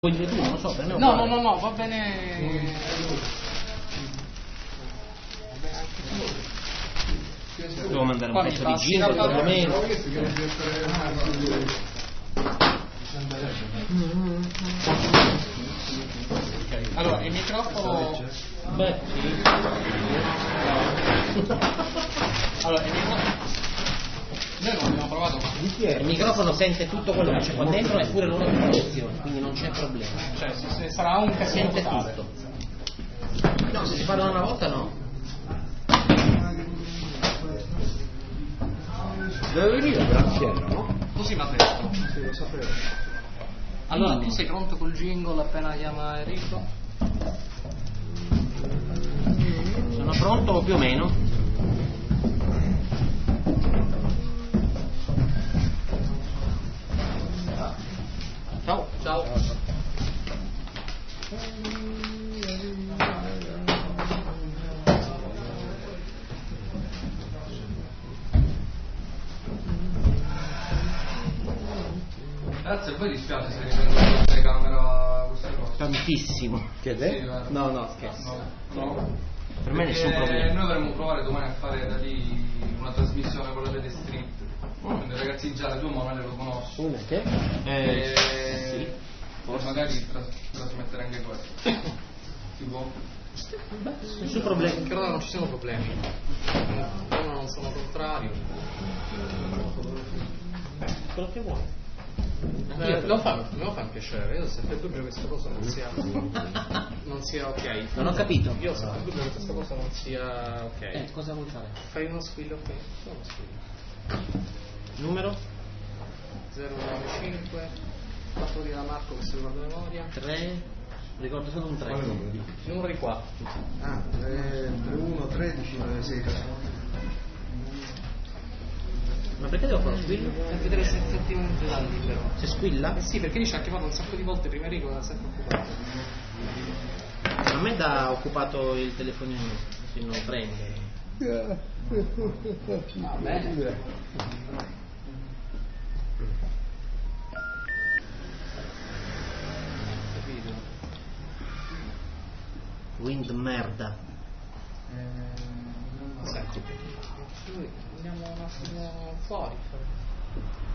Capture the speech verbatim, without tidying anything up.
Puoi dire tu, non lo so, per me è No, uguale. no, no, no, va bene. Devo mandare un Poi mi pezzo di passi jingle la perlomeno. Ok, allora il microfono. Beh, sì. Allora il microfono. Noi non abbiamo provato qua. Il microfono sente tutto quello che c'è qua dentro e pure l'ora di protezione, quindi non c'è problema. Cioè, se, se sarà un casino Sente totale. tutto. No, se si parla una volta no. Deve venire Graziella, no? Così mi ha detto. Sì, lo sapevo. Allora tu sei pronto col jingle appena chiama Enrico? Sono pronto più o meno. Ciao. Ciao. Grazie, poi dispiace se riprendo la telecamera queste cose. Tantissimo. Che Sì, è? guarda. No, no, scherzo. No, no. Per me nessun Perché problema. noi dovremmo provare domani a fare da lì una trasmissione con le vede street. Quindi ragazzi già le due Manuele lo conosco. Una che? Eh, E sì. forse magari tras- trasmettere anche questo. Si può? Nessun problema. Credo non ci siano problemi. Io non sono contrario. Quello che vuoi. Eh, lo fa, me lo fa un piacere, io ho sempre il dubbio che questa cosa non sia non sia ok. Non ho capito. Io ho sempre il dubbio che questa cosa non sia ok. Eh, cosa vuoi fare? Fai uno squillo qui, solo uno squillo. Numero zero nove cinque, fatto dire a Marco che si ricorda a memoria. tre. Ricordo solo un tre. Quale numero? Numero di qua. Ah, tre uno tredici nove sei. Ma perché devo fare lo squillo? Per vedere se effettivamente dà libero. Se squilla? Eh sì, perché lì ci ha chiamato un sacco di volte prima Enrico, era sempre occupato. A me dà occupato il telefonino, se non lo prende. Va bene. Capito? Wind merda. Senti, noi andiamo un attimo fuori.